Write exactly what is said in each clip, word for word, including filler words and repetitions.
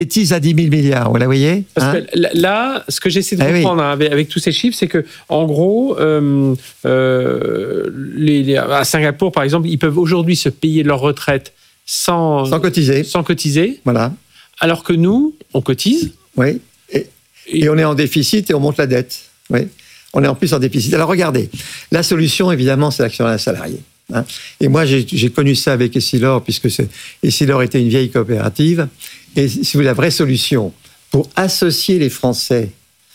bêtise à dix mille milliards, vous la voyez? Parce hein que là, ce que j'essaie de eh comprendre oui. hein, avec, avec tous ces chiffres, c'est que, en gros, euh, euh, les, les, à Singapour, par exemple, ils peuvent aujourd'hui se payer leur retraite sans, sans cotiser. sans cotiser, Voilà. alors que nous, on cotise. Oui. Et, et on est en déficit et on monte la dette. Oui. On est en plus en déficit. Alors regardez, la solution, évidemment, c'est l'actionnariat salarié. Hein. Et moi, j'ai, j'ai connu ça avec Essilor, puisque c'est, Essilor était une vieille coopérative. Et si vous voulez, la vraie solution pour associer les Français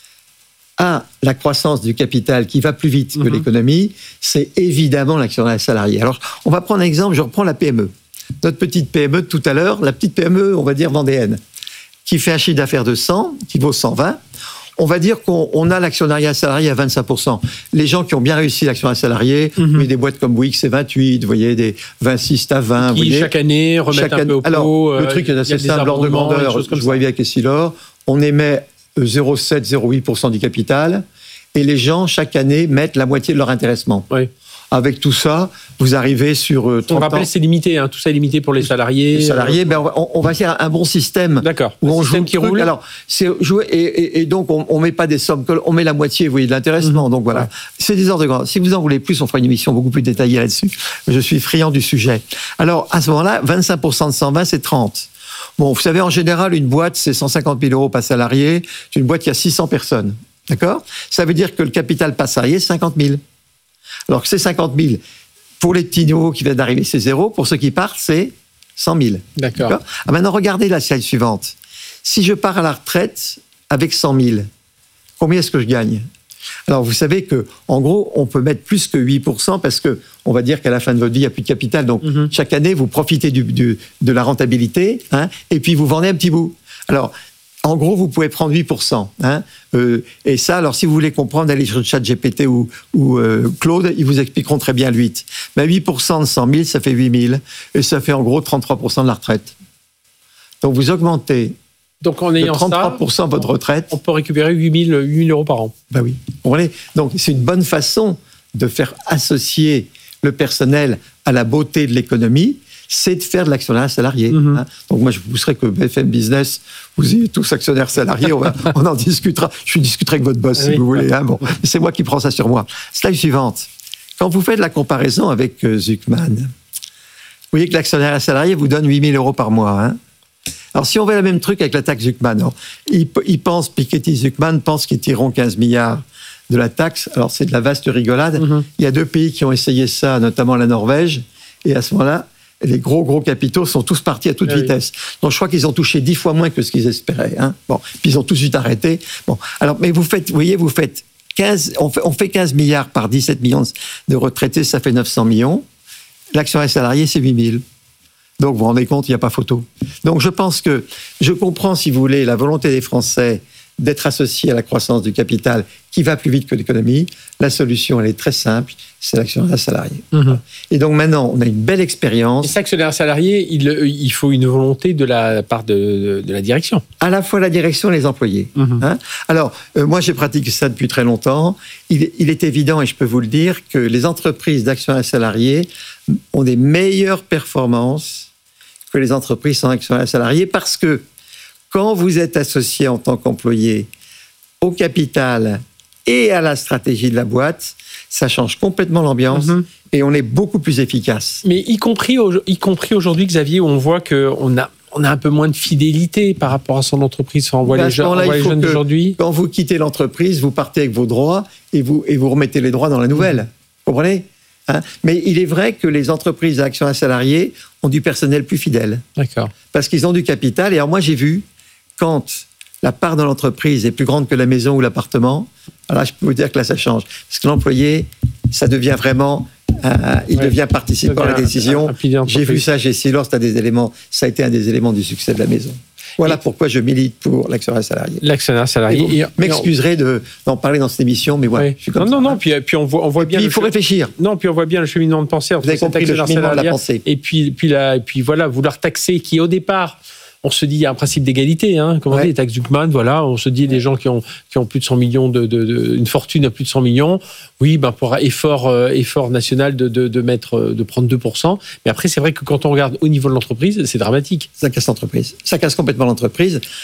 à la croissance du capital qui va plus vite que mmh. l'économie, c'est évidemment l'actionnariat salarié. Alors, on va prendre un exemple, je reprends la P M E. Notre petite P M E de tout à l'heure, la petite P M E, on va dire vendéenne, qui fait un chiffre d'affaires de cent, qui vaut cent vingt. On va dire qu'on on a l'actionnariat salarié à vingt-cinq pour cent. Les gens qui ont bien réussi l'actionnariat salarié, mm-hmm. mais des boîtes comme Bouygues, c'est vingt-huit, vous voyez, des vingt-six à vingt. Qui, vous voyez, chaque année, remettent un peu au pot. Alors, euh, le truc est assez simple, l'ordre de grandeur, je vois avec Essilor, on émet zéro virgule sept à zéro virgule huit pour cent du capital, et les gens, chaque année, mettent la moitié de leur intéressement. Oui. Avec tout ça, vous arrivez sur euh, trente on rappelle, ans. c'est limité, hein, tout ça est limité pour les salariés. Les salariés, ben, on, on va faire un bon système. D'accord. Où un on système joue qui truc. roule. Alors, c'est jouer, et, et, et donc, on ne met pas des sommes, on met la moitié, vous voyez, de l'intéressement. Mmh. Donc voilà. Ouais. C'est des ordres de grandeur. Si vous en voulez plus, on fera une émission beaucoup plus détaillée là-dessus. Je suis friand du sujet. Alors, à ce moment-là, vingt-cinq pour cent de cent vingt, c'est trente. Bon, vous savez, en général, une boîte, c'est cent cinquante mille euros par salarié. C'est une boîte qui a six cents personnes. D'accord? Ça veut dire que le capital par salarié, c'est cinquante mille. Alors que c'est cinquante mille. Pour les petits nouveaux qui viennent d'arriver, c'est zéro. Pour ceux qui partent, c'est cent mille. D'accord. D'accord. Ah, maintenant, regardez la slide suivante. Si je pars à la retraite avec cent mille, combien est-ce que je gagne? Alors, vous savez que, en gros, on peut mettre plus que huit pour cent parce que, on va dire qu'à la fin de votre vie, il n'y a plus de capital. Donc, mm-hmm. chaque année, vous profitez du, du, de la rentabilité, hein, et puis vous vendez un petit bout. Alors, en gros, vous pouvez prendre huit pour cent. Hein, euh, et ça, alors si vous voulez comprendre, allez sur ChatGPT ou, ou euh, Claude, ils vous expliqueront très bien le huit. Mais huit pour cent de cent mille, ça fait huit mille. Et ça fait en gros trente-trois pour cent de la retraite. Donc vous augmentez Donc, en ayant de trente-trois pour cent ça, votre retraite. On peut récupérer huit mille euros par an. Ben oui. Donc c'est une bonne façon de faire associer le personnel à la beauté de l'économie. C'est de faire de l'actionnariat salarié. Mm-hmm. Hein. Donc moi, je vous pousserais que B F M Business, vous ayez tous actionnaires salariés, on, va, on en discutera. Je discuterai avec votre boss, oui, si vous voulez. Hein. Bon, c'est moi qui prends ça sur moi. Slide suivante. Quand vous faites la comparaison avec euh, Zuckman, vous voyez que l'actionnariat salarié vous donne huit mille euros par mois. Hein. Alors, si on fait le même truc avec la taxe Zuckman, alors, ils, ils pensent, Piketty Zuckman pense qu'ils tireront quinze milliards de la taxe. Alors, c'est de la vaste rigolade. Mm-hmm. Il y a deux pays qui ont essayé ça, notamment la Norvège. Et à ce moment-là, les gros, gros capitaux sont tous partis à toute ah vitesse. Oui. Donc, je crois qu'ils ont touché dix fois moins que ce qu'ils espéraient. Hein. Bon, puis ils ont tout de suite arrêté. Bon, alors, mais vous faites, vous voyez, vous faites quinze, on fait, on fait quinze milliards par dix-sept millions de retraités, ça fait neuf cents millions. L'actionnaire salarié, c'est huit mille. Donc, vous vous rendez compte, il n'y a pas photo. Donc, je pense que je comprends, si vous voulez, la volonté des Français d'être associés à la croissance du capital qui va plus vite que l'économie. La solution, elle est très simple, c'est l'actionnariat salarié. Mmh. Et donc maintenant, on a une belle expérience. Et cet actionnaire salarié, il, il faut une volonté de la part de, de, de la direction. À la fois la direction et les employés. Mmh. Hein. Alors, euh, moi, j'ai pratiqué ça depuis très longtemps. Il, il est évident, et je peux vous le dire, que les entreprises d'actionnaires salariés ont des meilleures performances que les entreprises sans actionnaires salariés parce que quand vous êtes associé en tant qu'employé au capital et à la stratégie de la boîte, ça change complètement l'ambiance mmh. et on est beaucoup plus efficace. Mais y compris, y compris aujourd'hui, Xavier, où on voit qu'on a, on a un peu moins de fidélité par rapport à son entreprise. On voit ben, les, je- on voit les jeunes d'aujourd'hui. Quand vous quittez l'entreprise, vous partez avec vos droits et vous, et vous remettez les droits dans la nouvelle. Mmh. Vous comprenez ? Hein ? Mais il est vrai que les entreprises à actionnaires salariés ont du personnel plus fidèle. D'accord. Parce qu'ils ont du capital. Et alors moi, j'ai vu, quand la part de l'entreprise est plus grande que la maison ou l'appartement, alors là, je peux vous dire que là, ça change. Parce que l'employé, ça devient vraiment... Euh, il ouais, devient participant à la décision. Un, un J'ai vu ça chez Essilor, c'était des éléments, ça a été un des éléments du succès de la maison. Voilà et pourquoi je milite pour l'actionnaire salarié. L'actionnaire salarié. Vous m'excuserez de, d'en parler dans cette émission, mais voilà. Oui. Je suis comme non, ça, non, non. hein. Puis, puis on voit, on voit bien. Puis il faut réfléchir. Non, puis on voit bien le cheminement de pensée. Vous avez compris le cheminement de la pensée. Et puis, puis, la, et puis voilà, vouloir taxer qui au départ. On se dit, il y a un principe d'égalité, hein, comme on ouais. dit, les taxes Zuckman, voilà, on se dit, des gens qui ont, qui ont plus de cent millions, de, de, de, une fortune à plus de cent millions, oui, ben pour effort, euh, effort national de, de, de, mettre, de prendre deux pour cent. Mais après, c'est vrai que quand on regarde au niveau de l'entreprise, c'est dramatique. Ça casse l'entreprise. Ça casse complètement l'entreprise.